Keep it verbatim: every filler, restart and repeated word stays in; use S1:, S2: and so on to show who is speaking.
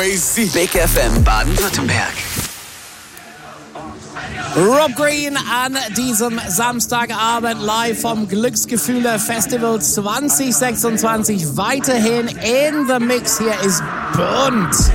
S1: crazy.
S2: Big F M Baden-Württemberg.
S3: Rob Green an diesem Samstagabend live vom Glücksgefühle Festival zwanzig sechsundzwanzig. Weiterhin in the mix. Hier ist bunt.